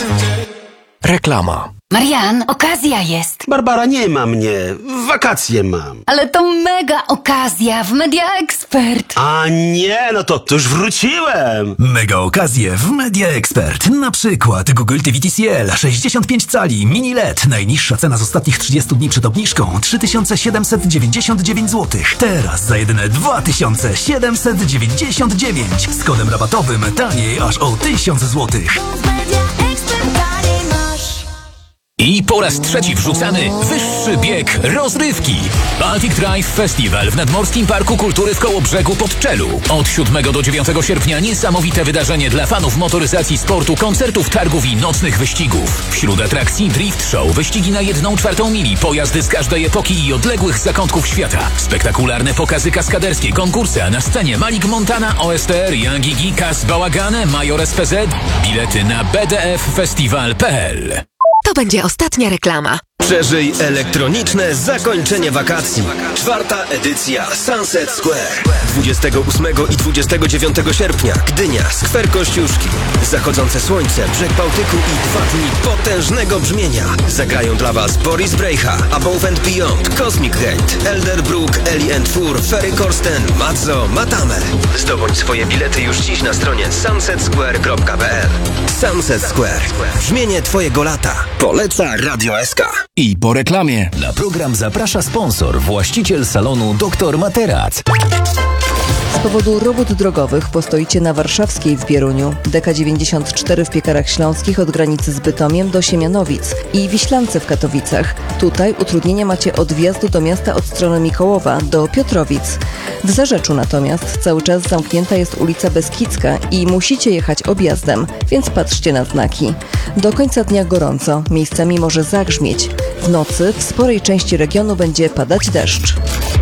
Reklama. Marian, okazja jest. Barbara, nie ma mnie. Wakacje mam. Ale to mega okazja w Media Expert. A nie, no to już wróciłem. Mega okazje w Media Expert. Na przykład Google TV TCL 65 cali mini LED. Najniższa cena z ostatnich 30 dni przed obniżką 3799 zł. Teraz za jedyne 2799. Z kodem rabatowym taniej aż o 1000 zł. I po raz trzeci wrzucamy wyższy bieg rozrywki. Baltic Drive Festival w Nadmorskim Parku Kultury w Kołobrzegu pod Czelu. Od 7 do 9 sierpnia niesamowite wydarzenie dla fanów motoryzacji, sportu, koncertów, targów i nocnych wyścigów. Wśród atrakcji Drift Show, wyścigi na 1/4 mili, pojazdy z każdej epoki i odległych zakątków świata. Spektakularne pokazy kaskaderskie, konkursy, a na scenie Malik Montana, OSTR, Young Gigi, Kas Bałagane, Major SPZ. Bilety na bdffestival.pl. To będzie ostatnia reklama. Przeżyj elektroniczne zakończenie wakacji. 4. edycja Sunset Square. 28 i 29 sierpnia Gdynia, Skwer Kościuszki. Zachodzące słońce, brzeg Bałtyku i 2 dni potężnego brzmienia. Zagrają dla Was Boris Brejcha, Above and Beyond, Cosmic Gate, Elderbrook, Ellie and Fur, Ferry Corsten, Mazzo, Matame. Zdobądź swoje bilety już dziś na stronie sunsetsquare.pl. Sunset Square. Brzmienie Twojego lata. Poleca Radio SK. I po reklamie. Na program zaprasza sponsor, właściciel salonu Dr Materac. Z powodu robót drogowych postoicie na Warszawskiej w Bieruniu, DK94 w Piekarach Śląskich od granicy z Bytomiem do Siemianowic i Wiślance w Katowicach. Tutaj utrudnienia macie od wjazdu do miasta od strony Mikołowa do Piotrowic. W Zarzeczu natomiast cały czas zamknięta jest ulica Beskidzka i musicie jechać objazdem, więc patrzcie na znaki. Do końca dnia gorąco, miejscami może zagrzmieć. W nocy w sporej części regionu będzie padać deszcz.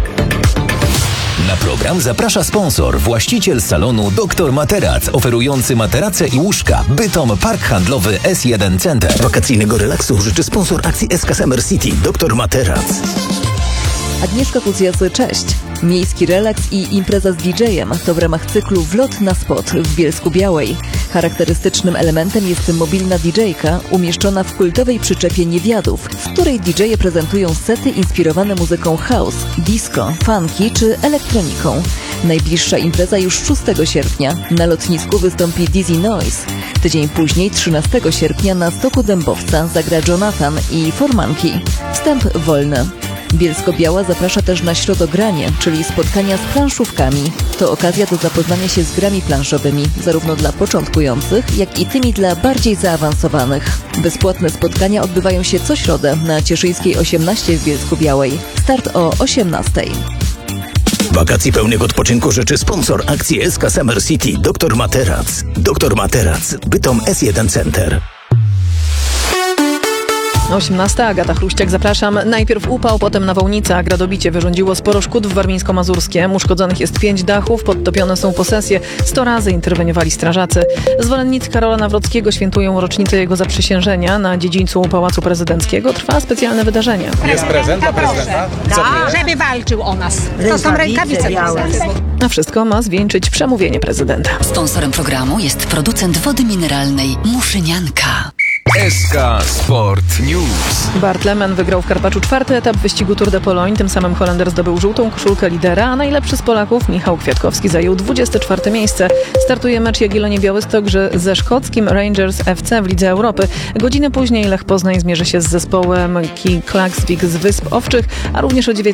Na program zaprasza sponsor, właściciel salonu Dr Materac, oferujący materace i łóżka. Bytom, Park Handlowy S1 Center. Wakacyjnego relaksu życzy sponsor akcji SK Summer City, Dr Materac. Agnieszka Kucjacy, cześć! Miejski relaks i impreza z DJ-em to w ramach cyklu Wlot na spot w Bielsku Białej. Charakterystycznym elementem jest mobilna DJ-ka umieszczona w kultowej przyczepie Niewiadów, w której DJ-e prezentują sety inspirowane muzyką house, disco, funky czy elektroniką. Najbliższa impreza już 6 sierpnia. Na lotnisku wystąpi Dizzy Noise. Tydzień później, 13 sierpnia na Stoku Dębowca zagra Jonathan i Formanki. Wstęp wolny. Bielsko-Biała zaprasza też na środogranie, czyli spotkania z planszówkami. To okazja do zapoznania się z grami planszowymi, zarówno dla początkujących, jak i tymi dla bardziej zaawansowanych. Bezpłatne spotkania odbywają się co środę na Cieszyńskiej 18 w Bielsku-Białej. Start o 18. Wakacji pełnych odpoczynku życzy sponsor akcji SK Summer City, Dr Materac. Dr Materac, Bytom S1 Center. 18. Agata Chruściak, zapraszam. Najpierw upał, potem nawałnica. Gradobicie wyrządziło sporo szkód w Warmińsko-Mazurskiem. Uszkodzonych jest 5 dachów, podtopione są posesje. 100 razy interweniowali strażacy. Zwolennicy Karola Nawrockiego świętują rocznicę jego zaprzysiężenia. Na dziedzińcu Pałacu Prezydenckiego trwa specjalne wydarzenie. Jest prezent dla prezydenta? Tak, żeby walczył o nas. To są rękawice. A wszystko ma zwieńczyć przemówienie prezydenta. Sponsorem programu jest producent wody mineralnej Muszynianka. SK Sport News. Bart Lehmann wygrał w Karpaczu 4. etap wyścigu Tour de Pologne. Tym samym Holender zdobył żółtą koszulkę lidera, a najlepszy z Polaków, Michał Kwiatkowski, zajął 24. miejsce. Startuje mecz Jagiellonia Białystok ze szkockim Rangers FC w Lidze Europy. Godzinę później Lech Poznań zmierzy się z zespołem Klaksvik z Wysp Owczych, a również o 19